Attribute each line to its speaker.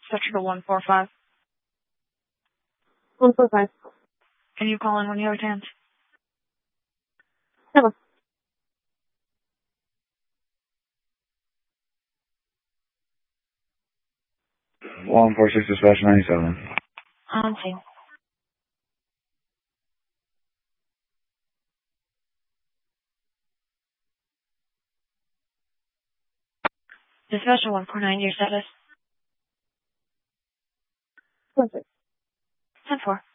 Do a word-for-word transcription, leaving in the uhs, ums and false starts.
Speaker 1: Central one four five.
Speaker 2: one four five.
Speaker 1: Can you call in when you have a chance?
Speaker 2: Hello.
Speaker 3: one four six dispatch ninety-seven.
Speaker 1: On scene. Dispatcher one four nine, your status?
Speaker 2: Perfect.
Speaker 1: ten four.